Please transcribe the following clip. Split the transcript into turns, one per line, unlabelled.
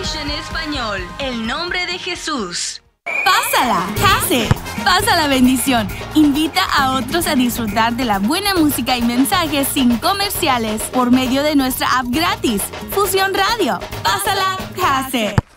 en español. El nombre de Jesús.
Pásala, Case. Pasa la bendición. Invita a otros a disfrutar de la buena música y mensajes sin comerciales por medio de nuestra app gratis, Fusión Radio. Pásala, Case.